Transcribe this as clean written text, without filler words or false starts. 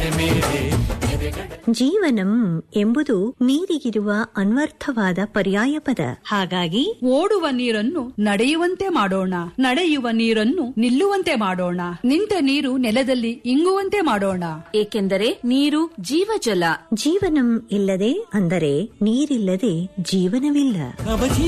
ಜೀವನಂ ಎಂಬುದು ನೀರಿಗಿರುವ ಅನ್ವರ್ಥವಾದ ಪರ್ಯಾಯ ಪದ. ಹಾಗಾಗಿ ಓಡುವ ನೀರನ್ನು ನಡೆಯುವಂತೆ ಮಾಡೋಣ, ನಡೆಯುವ ನೀರನ್ನು ನಿಲ್ಲುವಂತೆ ಮಾಡೋಣ, ನಿಂತ ನೀರು ನೆಲದಲ್ಲಿ ಇಂಗುವಂತೆ ಮಾಡೋಣ. ಏಕೆಂದರೆ ನೀರು ಜೀವಜಲ. ಜೀವನಂ ಇಲ್ಲದೆ ಅಂದರೆ ನೀರಿಲ್ಲದೆ ಜೀವನವಿಲ್ಲ.